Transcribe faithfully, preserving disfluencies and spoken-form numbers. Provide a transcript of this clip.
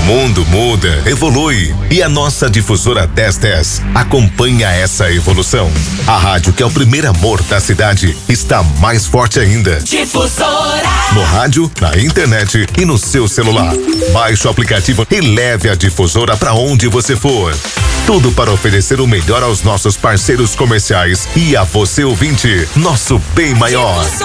mundo muda, evolui e a nossa difusora dez dez acompanha essa evolução. A rádio que é o primeiro amor da cidade está mais forte ainda. Difusora. No rádio, na internet e no seu celular. Baixe o aplicativo e leve a difusora para onde você for. Tudo para oferecer o melhor aos nossos parceiros comerciais e a você ouvinte, nosso bem maior.